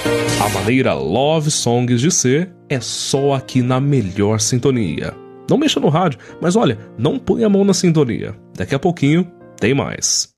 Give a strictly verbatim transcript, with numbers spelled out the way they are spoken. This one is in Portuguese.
A maneira Love Songs de ser é só aqui na melhor sintonia. Não mexa no rádio, mas olha, não põe a mão na sintonia. Daqui a pouquinho tem mais.